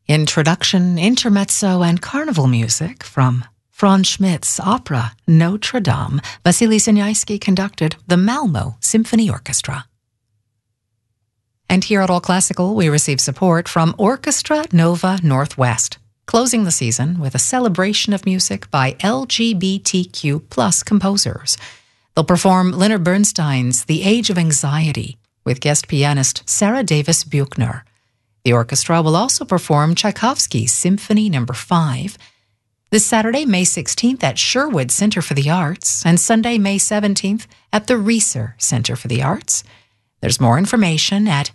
Introduction, intermezzo, and carnival music from Franz Schmidt's opera Notre Dame. Vasily Siniaisky conducted the Malmo Symphony Orchestra. And here at All Classical, we receive support from Orchestra Nova Northwest, closing the season with a celebration of music by LGBTQ+ composers. They'll perform Leonard Bernstein's The Age of Anxiety with guest pianist Sarah Davis Buchner. The orchestra will also perform Tchaikovsky's Symphony No. 5 this Saturday, May 16th at Sherwood Center for the Arts and Sunday, May 17th at the Reser Center for the Arts. There's more information at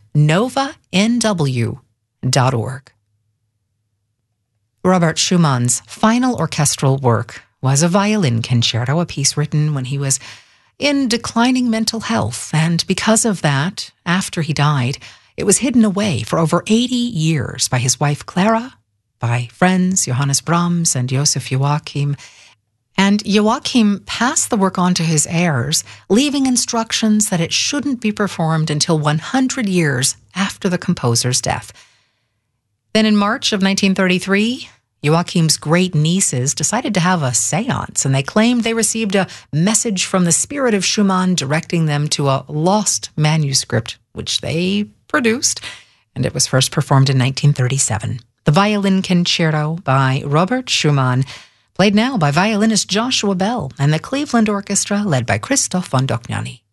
novanw.org. Robert Schumann's final orchestral work was a violin concerto, a piece written when he was in declining mental health, and because of that, after he died, it was hidden away for over 80 years by his wife Clara, by friends Johannes Brahms and Joseph Joachim. And Joachim passed the work on to his heirs, leaving instructions that it shouldn't be performed until 100 years after the composer's death. Then in March of 1933, Joachim's great nieces decided to have a seance, and they claimed they received a message from the spirit of Schumann directing them to a lost manuscript, which they produced, and it was first performed in 1937. The Violin Concerto by Robert Schumann, played now by violinist Joshua Bell and the Cleveland Orchestra led by Christoph von Dohnányi.